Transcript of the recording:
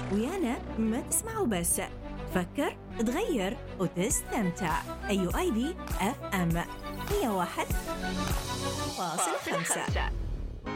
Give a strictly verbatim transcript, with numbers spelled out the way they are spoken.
ويانا ما تسمعوا بس، فكر تغير وتستمتع. أيو آي دي أف أم مية واحد فاصلة خمسة.